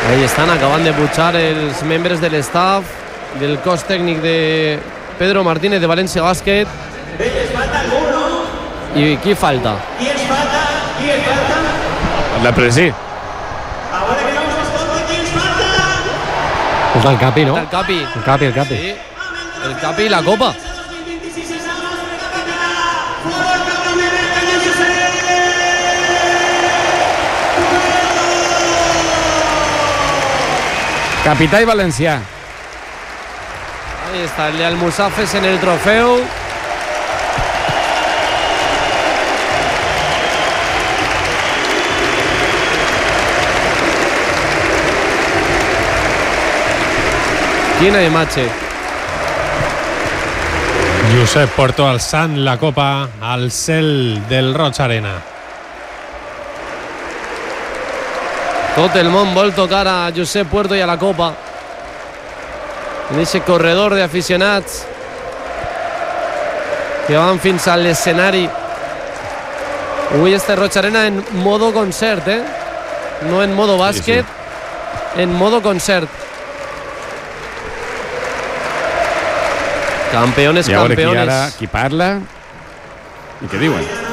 Ahí estan acabant de pujar els membres de l'estaf del cos tècnic de Pedro Martínez de València Bàsquet. I qui falta? La Presi. És el Capi, no? El Capi. El Capi. Sí, el Capi i la Copa. Capità i valencià. Ahí está el Almusafes en el trofeu. Quina imatge. Josep Puerto alçant la copa al cel del Roig Arena. Tot el món vol tocar a Josep Puerto i a la copa. En aquest corredor d'aficionats que van fins a l'escenari. Avui este Roig Arena en modo concert, no en modo bàsquet, en modo concert. Campeones, I a veure campeones. qui parla i què diuen.